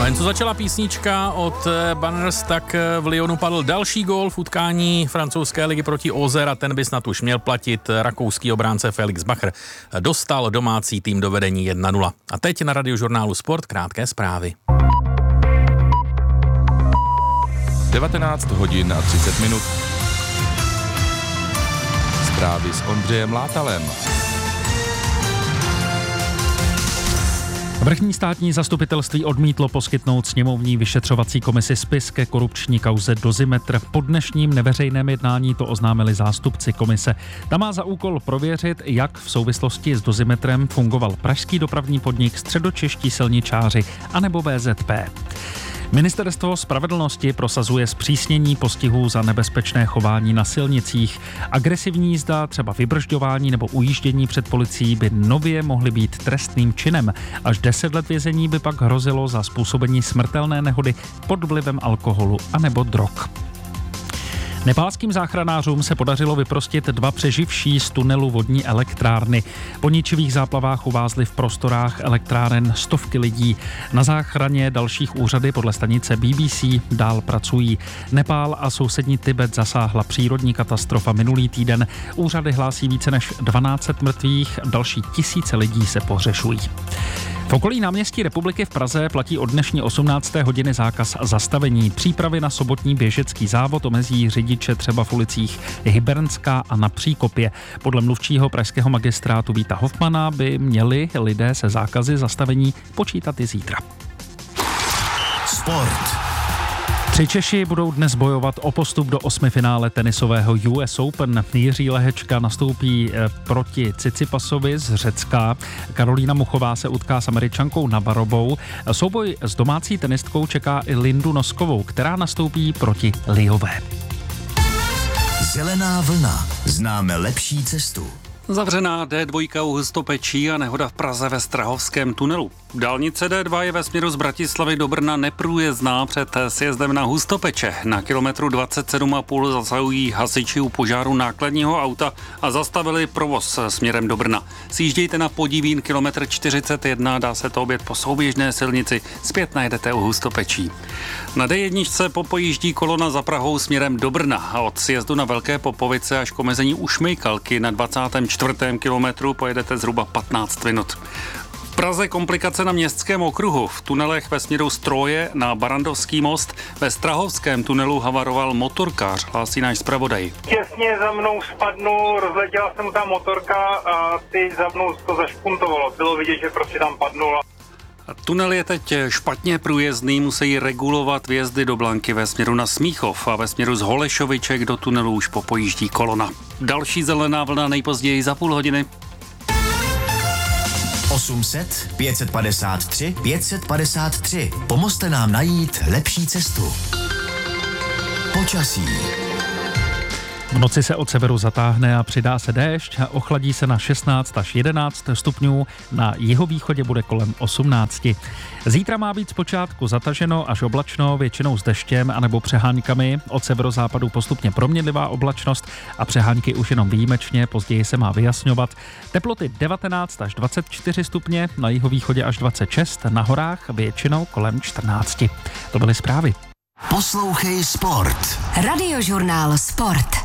No jen co začala písnička od Banners, tak v Lyonu padl další gól v utkání francouzské ligy proti Auxerre a ten by snad už měl platit. Rakouský obránce Felix Bacher dostal domácí tým do vedení 1-0. A teď na Radiožurnálu Sport krátké zprávy. 19 hodin a 30 minut. Zprávy s Ondřejem Látalem. Vrchní státní zastupitelství odmítlo poskytnout sněmovní vyšetřovací komisi spis ke korupční kauze Dozimetr. Po dnešním neveřejném jednání to oznámili zástupci komise. Ta má za úkol prověřit, jak v souvislosti s Dozimetrem fungoval pražský dopravní podnik, středočeští silničáři anebo VZP. Ministerstvo spravedlnosti prosazuje zpřísnění postihů za nebezpečné chování na silnicích. Agresivní jízda, třeba vybržďování nebo ujíždění před policií by nově mohly být trestným činem. Až 10 let vězení by pak hrozilo za způsobení smrtelné nehody pod vlivem alkoholu anebo drog. Nepálským záchranářům se podařilo vyprostit 2 přeživší z tunelu vodní elektrárny. Po ničivých záplavách uvázly v prostorách elektráren stovky lidí. Na záchraně dalších úřady podle stanice BBC dál pracují. Nepál a sousední Tibet zasáhla přírodní katastrofa minulý týden. Úřady hlásí více než 1200 mrtvých, další tisíce lidí se pohřešují. V okolí náměstí Republiky v Praze platí od dnešní 18. hodiny zákaz zastavení. Přípravy na sobotní běžecký závod omezí řidiče třeba v ulicích Hybernská a na Příkopě. Podle mluvčího pražského magistrátu Víta Hofmana by měli lidé se zákazy zastavení počítat i zítra. Sport. 3 Češi budou dnes bojovat o postup do 8. finále tenisového US Open. Jiří Lehečka nastoupí proti Tsitsipasovi z Řecka. Karolína Muchová se utká s Američankou Navarrovou. Souboj s domácí tenistkou čeká i Lindu Noskovou, která nastoupí proti Liové. Zelená vlna. Známe lepší cestu. Zavřená D2 u Hustopečí a nehoda v Praze ve Strahovském tunelu. Dálnice D2 je ve směru z Bratislavy do Brna neprůjezdná před sjezdem na Hustopeče. Na kilometru 27,5 zasahují hasiči u požáru nákladního auta a zastavili provoz směrem do Brna. Sjíždějte na Podivín kilometr 41, dá se to objet po souběžné silnici, zpět najedete u Hustopečí. Na D1 popojíždí kolona za Prahou směrem do Brna a od sjezdu na Velké Popovice až k omezení u Šmejkalky na 24. kilometru pojedete zhruba 15 minut. V Praze komplikace na Městském okruhu. V tunelech ve směru Stroje na Barandovský most. Ve Strahovském tunelu havaroval motorkář, hlásí náš zpravodaj. Těsně za mnou spadnul, rozletěla se mu ta motorka a ty za mnou to zašpuntovalo. Bylo vidět, že prostě tam padnul. Tunel je teď špatně průjezdný, musí regulovat vjezdy do Blanky ve směru na Smíchov a ve směru z Holešoviček do tunelu už popojíždí kolona. Další zelená vlna nejpozději za půl hodiny. 800 553 553. Pomozte nám najít lepší cestu. Počasí. V noci se od severu zatáhne a přidá se déšť a ochladí se na 16 až 11 stupňů, na jihovýchodě bude kolem 18. Zítra má být zpočátku zataženo až oblačno, většinou s deštěm anebo přeháňkami. Od severozápadu postupně proměnlivá oblačnost a přehánky už jenom výjimečně, později se má vyjasňovat. Teploty 19 až 24 stupně, na jihovýchodě až 26, na horách většinou kolem 14. To byly zprávy. Poslouchej Sport. Radiožurnál Sport.